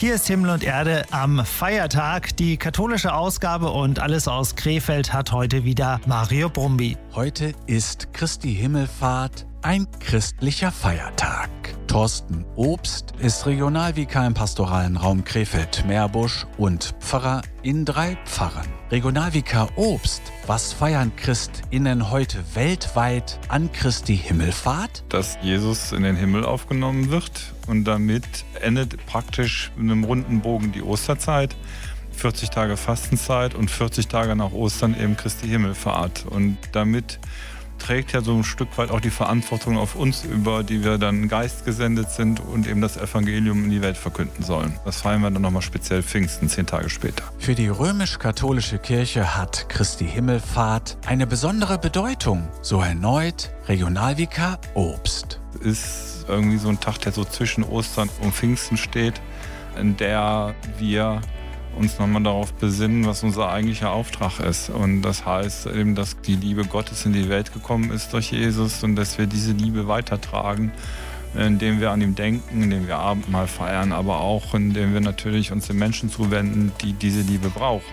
Hier ist Himmel und Erde am Feiertag, die katholische Ausgabe und alles aus Krefeld hat heute wieder Mario Brumby. Heute ist Christi Himmelfahrt, ein christlicher Feiertag. Thorsten Obst ist Regionalvikar im pastoralen Raum Krefeld-Meerbusch und Pfarrer in 3 Pfarren. Regionalvikar Obst, was feiern ChristInnen heute weltweit an Christi Himmelfahrt? Dass Jesus in den Himmel aufgenommen wird und damit endet praktisch in einem runden Bogen die Osterzeit. 40 Tage Fastenzeit und 40 Tage nach Ostern eben Christi Himmelfahrt. Und damit trägt ja so ein Stück weit auch die Verantwortung auf uns über, die wir dann geistgesendet sind und eben das Evangelium in die Welt verkünden sollen. Das feiern wir dann nochmal speziell Pfingsten, 10 Tage später. Für die römisch-katholische Kirche hat Christi Himmelfahrt eine besondere Bedeutung, so erneut Regionalvikar Obst. Ist irgendwie so ein Tag, der so zwischen Ostern und Pfingsten steht, in der wir uns nochmal darauf besinnen, was unser eigentlicher Auftrag ist. Und das heißt eben, dass die Liebe Gottes in die Welt gekommen ist durch Jesus und dass wir diese Liebe weitertragen, indem wir an ihm denken, indem wir Abendmahl feiern, aber auch indem wir natürlich uns den Menschen zuwenden, die diese Liebe brauchen.